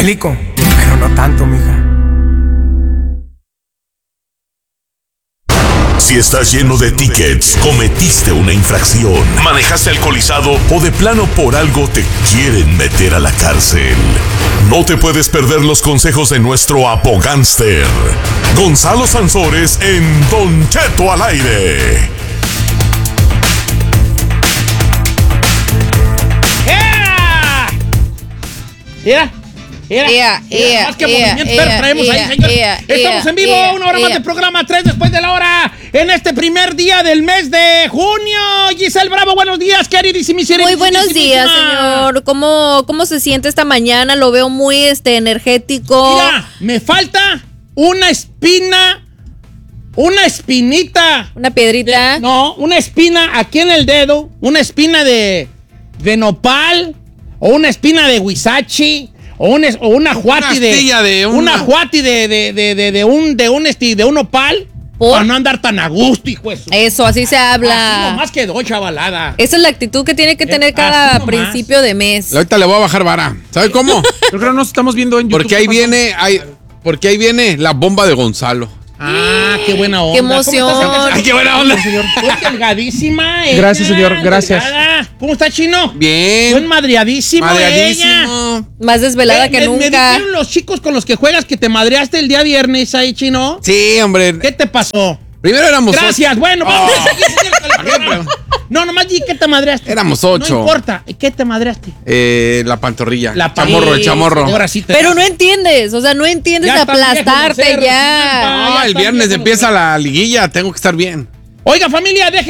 Angélico, pero no tanto, mija. Si estás lleno de tickets, cometiste una infracción, manejaste alcoholizado o de plano por algo te quieren meter a la cárcel. No te puedes perder los consejos de nuestro apogánster, Gonzalo Sansores, en Don Cheto al aire. Mira. Más que movimiento, pero traemos ahí, señor. Estamos en vivo, una hora más de programa, 3 después de la hora, en este primer día del mes de junio. Giselle Bravo, buenos días, queridísima. Muy buenos días, señor. ¿Cómo se siente esta mañana? Lo veo muy energético. Mira, me falta una espina, una espinita. ¿Una piedrita? Una espina aquí en el dedo, una espina de nopal, o una espina de huizachi, o una juati de un nopal. Para no andar tan a gusto, hijo de su. Eso, así se habla. Así nomás quedó, chavalada. Esa es la actitud que tiene que tener cada principio de mes. Ahorita le voy a bajar vara. ¿Sabe cómo? Yo creo que nos estamos viendo en YouTube. Porque ahí viene la bomba de Gonzalo. Ah, qué buena onda. ¡Qué emoción! ¡Ay, qué buena onda, señor! Muy delgadísima. Gracias, señor, gracias. Delgada. ¿Cómo está, Chino? Bien. Muy madreadísimo. Ella. Más desvelada que nunca. Me dijeron los chicos con los que juegas que te madreaste el día viernes ahí, Chino. Sí, hombre. ¿Qué te pasó? Primero éramos Gracias, 8. bueno, vamos a seguir con el programa. No, nomás di que te madreaste. Éramos 8. No importa. ¿Qué te madreaste? La pantorrilla. El chamorro. Ahora sí pero no entiendes, no entiendes de aplastarte ya. No, el viernes empieza la liguilla, tengo que estar bien. Oiga, familia, deje